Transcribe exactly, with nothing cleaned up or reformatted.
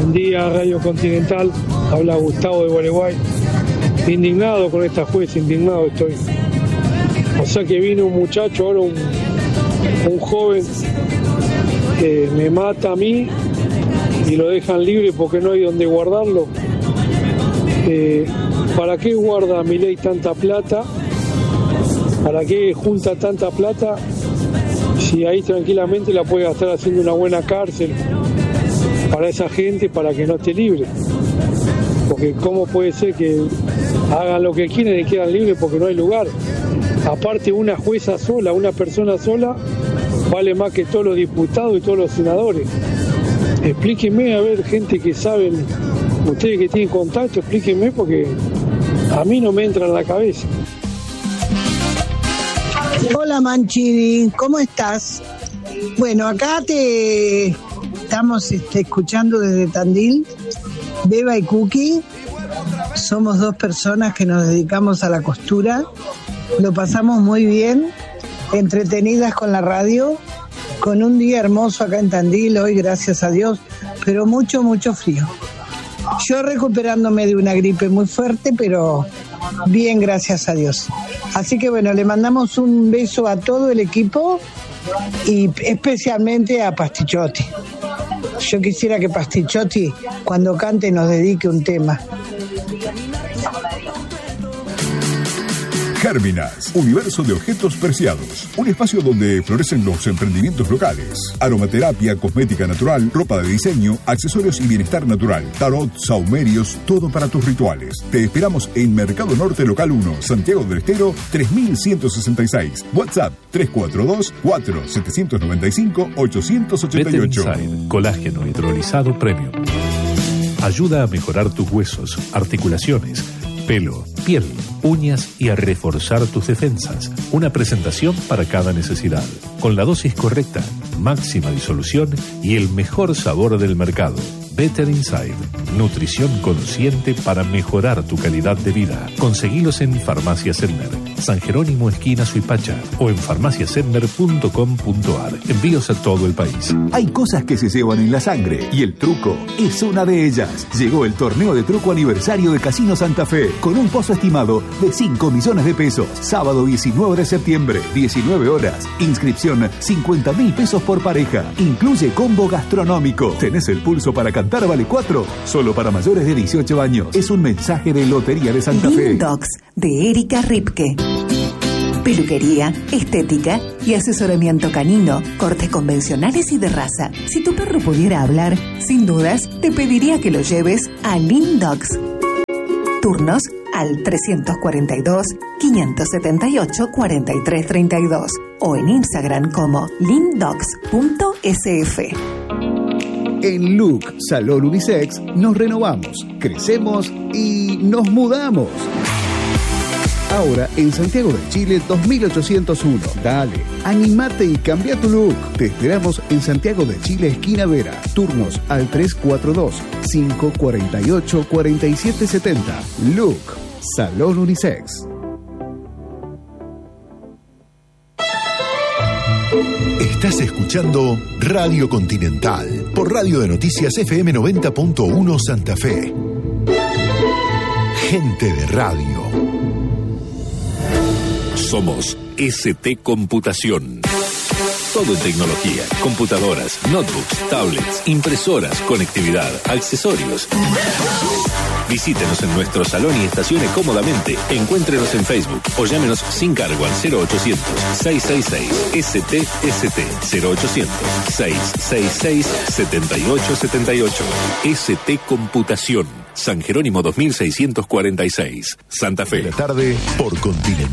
Buen día, Radio Continental. Habla Gustavo de Gualeguay. Indignado con esta jueza, indignado estoy. O sea que viene un muchacho, ahora un, un joven, que me mata a mí y lo dejan libre porque no hay donde guardarlo. Eh, ¿Para qué guarda Milei tanta plata? ¿Para qué junta tanta plata? Si ahí tranquilamente la puede gastar haciendo una buena cárcel para esa gente, para que no esté libre. Porque cómo puede ser que hagan lo que quieren y quedan libres porque no hay lugar. Aparte, una jueza sola, una persona sola, vale más que todos los diputados y todos los senadores. Explíquenme, a ver, gente que saben, ustedes que tienen contacto, explíquenme porque a mí no me entra en la cabeza. Hola Manchini, ¿cómo estás? Bueno, acá te estamos este, escuchando desde Tandil, Beba y Cookie. Somos dos personas que nos dedicamos a la costura. Lo pasamos muy bien, entretenidas con la radio, con un día hermoso acá en Tandil hoy, gracias a Dios, pero mucho, mucho frío. Yo recuperándome de una gripe muy fuerte, pero bien, gracias a Dios. Así que bueno, le mandamos un beso a todo el equipo y especialmente a Pastichotti. Yo quisiera que Pastichotti, cuando cante, nos dedique un tema. Gérminas, universo de objetos preciados. Un espacio donde florecen los emprendimientos locales. Aromaterapia, cosmética natural, ropa de diseño, accesorios y bienestar natural. Tarot, saumerios, todo para tus rituales. Te esperamos en Mercado Norte Local uno, Santiago del Estero, tres mil ciento sesenta y seis. WhatsApp tres cuatro dos, cuatro siete nueve cinco, ocho ocho ocho. Better Inside, colágeno hidrolizado premium. Ayuda a mejorar tus huesos, articulaciones, pelo, piel, uñas y a reforzar tus defensas. Una presentación para cada necesidad. Con la dosis correcta, máxima disolución y el mejor sabor del mercado. Better Inside. Nutrición consciente para mejorar tu calidad de vida. Conseguilos en Farmacia Sedmer, San Jerónimo esquina Suipacha o en farmacia sedmer punto com punto ar. Envíos a todo el país. Hay cosas que se llevan en la sangre y el truco es una de ellas. Llegó el torneo de truco aniversario de Casino Santa Fe con un pozo estimado de cinco millones de pesos. Sábado diecinueve de septiembre, diecinueve horas. Inscripción cincuenta mil pesos por pareja. Incluye combo gastronómico. ¿Tenés el pulso para cantar? Vale cuatro. Solo para mayores de dieciocho años. Es un mensaje de Lotería de Santa Fe. Lindox de Erika Ripke. Peluquería, estética y asesoramiento canino, cortes convencionales y de raza. Si tu perro pudiera hablar, sin dudas, te pediría que lo lleves a Lindox. Turnos al trescientos cuarenta y dos, quinientos setenta y ocho, cuarenta y tres treinta y dos o en Instagram como lindox punto s f. En Look Salón Unisex nos renovamos, crecemos y nos mudamos. Ahora en Santiago de Chile dos mil ochocientos uno. Dale, animate y cambia tu look. Te esperamos en Santiago de Chile, esquina Vera. Turnos al tres cuatro dos, cinco cuatro ocho, cuatro siete siete cero. Look Salón Unisex. Estás escuchando Radio Continental por Radio de Noticias F M noventa punto uno Santa Fe. Gente de radio. Somos S T Computación. Todo en tecnología, computadoras, notebooks, tablets, impresoras, conectividad, accesorios. Visítenos en nuestro salón y estacione cómodamente. Encuéntrenos en Facebook o llámenos sin cargo al cero ochocientos, seiscientos sesenta y seis S T S T cero ochocientos, seiscientos sesenta y seis, setenta y ocho setenta y ocho. S T Computación. San Jerónimo dos mil seiscientos cuarenta y seis. Santa Fe. La tarde por Continental.